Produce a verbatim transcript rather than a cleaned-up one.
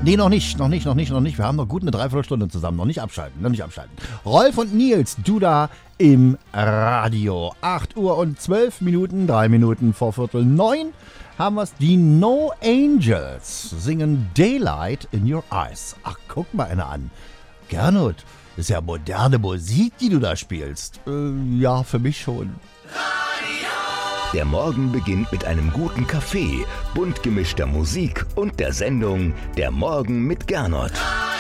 Nee, noch nicht, noch nicht, noch nicht, noch nicht. Wir haben noch gut eine Dreiviertelstunde zusammen. Noch nicht abschalten, noch nicht abschalten. Rolf und Nils, du da im Radio. acht Uhr und zwölf Minuten, drei Minuten vor Viertel neun haben wir's. Die No Angels singen Daylight in Your Eyes. Ach, guck mal einer an. Gernot, das ist ja moderne Musik, die du da spielst. Äh, ja, für mich schon. Der Morgen beginnt mit einem guten Kaffee, bunt gemischter Musik und der Sendung Der Morgen mit Gernot.